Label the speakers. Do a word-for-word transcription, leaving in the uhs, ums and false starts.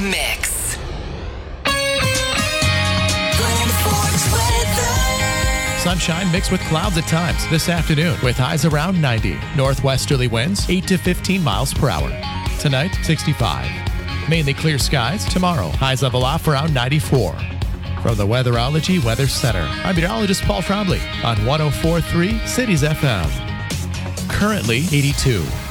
Speaker 1: Mix.
Speaker 2: Sunshine mixed with clouds at times this afternoon with highs around ninety. Northwesterly winds eight to fifteen miles per hour. Tonight, sixty-five. Mainly clear skies. Tomorrow, highs level off around ninety-four. From the Weatherology Weather Center, I'm meteorologist Paul Trombley on one oh four point three Cities F M. Currently eighty-two.